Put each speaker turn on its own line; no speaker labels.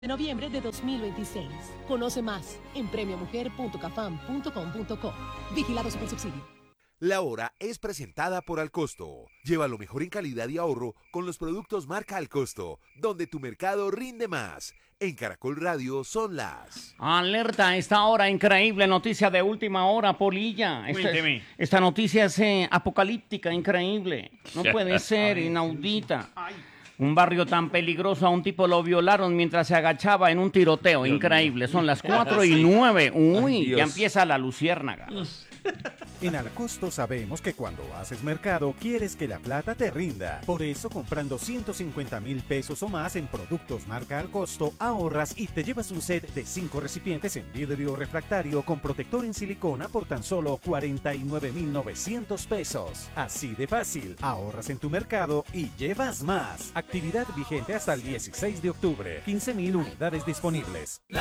de noviembre de 2026. Conoce más en premiomujer.cafam.com.co. Vigilado Supersubsidio.
La Hora es presentada por Alcosto. Lleva lo mejor en calidad y ahorro con los productos marca Alcosto, donde tu mercado rinde más. En Caracol Radio son las...
Alerta a esta hora, increíble noticia de última hora, Polilla.
Cuénteme.
Esta noticia es apocalíptica, increíble. No puede ser, inaudita. Un barrio tan peligroso, a un tipo lo violaron mientras se agachaba en un tiroteo. Increíble, son las 4:09. Uy, ya empieza la luciérnaga.
En Alcosto sabemos que cuando haces mercado quieres que la plata te rinda. Por eso comprando 150.000 pesos o más en productos marca Alcosto ahorras y te llevas un set de 5 recipientes en vidrio refractario con protector en silicona por tan solo 49.900 pesos. Así de fácil, ahorras en tu mercado y llevas más. Actividad vigente hasta el 16 de octubre. 15.000 unidades disponibles.